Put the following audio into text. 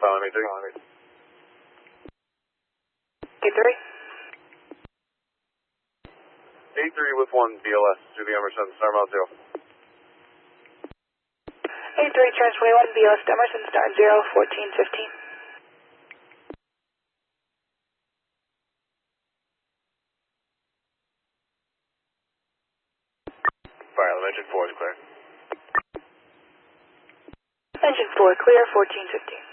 Following A3. A3? A3 with 1 BLS to the Emerson, Star Mount 0. A3, Trans 21, BLS to Emerson, Star 0, 1415. Fire, engine 4 is clear. Engine 4, clear, 1415.